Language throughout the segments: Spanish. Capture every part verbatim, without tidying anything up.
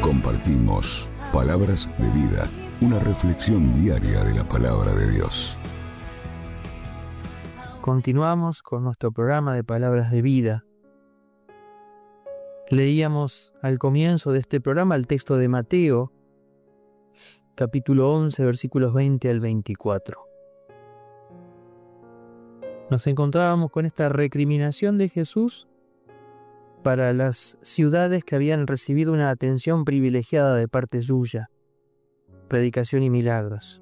Compartimos Palabras de Vida, una reflexión diaria de la Palabra de Dios. Continuamos con nuestro programa de Palabras de Vida. Leíamos al comienzo de este programa el texto de Mateo, capítulo once, versículos veinte al veinticuatro. Nos encontrábamos con esta recriminación de Jesús para las ciudades que habían recibido una atención privilegiada de parte suya, predicación y milagros.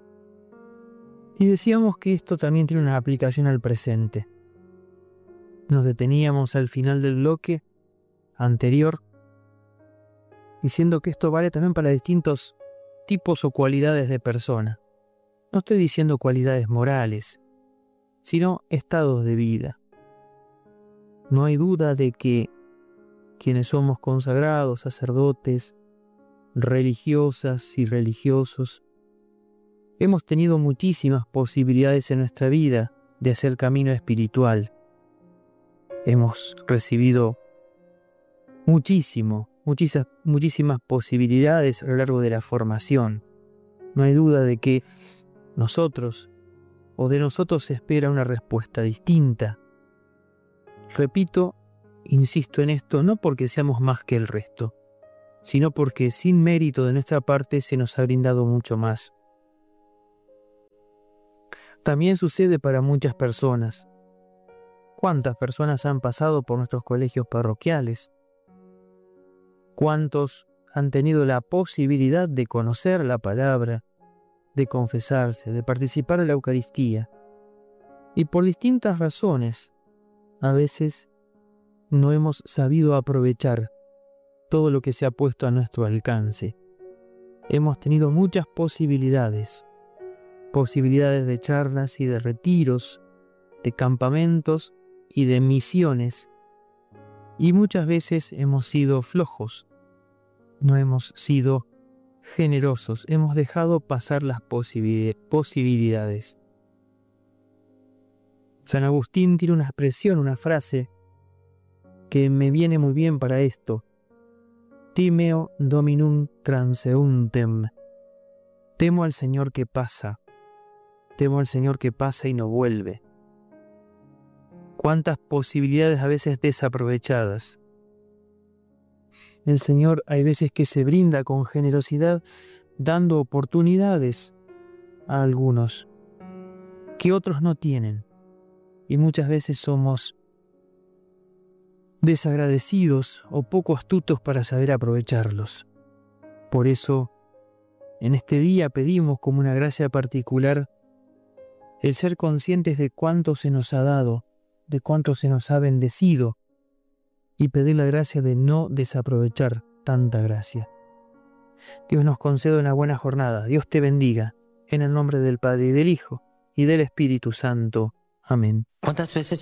Y decíamos que esto también tiene una aplicación al presente. Nos deteníamos al final del bloque anterior diciendo que esto vale también para distintos tipos o cualidades de persona. No estoy diciendo cualidades morales, sino estados de vida. No hay duda de que quienes somos consagrados, sacerdotes, religiosas y religiosos, hemos tenido muchísimas posibilidades en nuestra vida de hacer camino espiritual. Hemos recibido muchísimo, muchísimas, muchísimas posibilidades a lo largo de la formación. No hay duda de que nosotros, o de nosotros se espera una respuesta distinta. Repito, insisto en esto, no porque seamos más que el resto, sino porque sin mérito de nuestra parte se nos ha brindado mucho más. También sucede para muchas personas. ¿Cuántas personas han pasado por nuestros colegios parroquiales? ¿Cuántos han tenido la posibilidad de conocer la palabra, de confesarse, de participar de la Eucaristía? Y por distintas razones, a veces no hemos sabido aprovechar todo lo que se ha puesto a nuestro alcance. Hemos tenido muchas posibilidades, posibilidades de charlas y de retiros, de campamentos y de misiones, y muchas veces hemos sido flojos, no hemos sido generosos, hemos dejado pasar las posibilidades. San Agustín tiene una expresión, una frase que me viene muy bien para esto. Timeo dominum transeuntem. Temo al Señor que pasa. Temo al Señor que pasa y no vuelve. Cuántas posibilidades a veces desaprovechadas. El Señor hay veces que se brinda con generosidad dando oportunidades a algunos que otros no tienen. Y muchas veces somos desagradecidos o poco astutos para saber aprovecharlos. Por eso, en este día pedimos como una gracia particular el ser conscientes de cuánto se nos ha dado, de cuánto se nos ha bendecido, y pedir la gracia de no desaprovechar tanta gracia. Dios nos conceda una buena jornada. Dios te bendiga. En el nombre del Padre y del Hijo y del Espíritu Santo. Amén. ¿Cuántas veces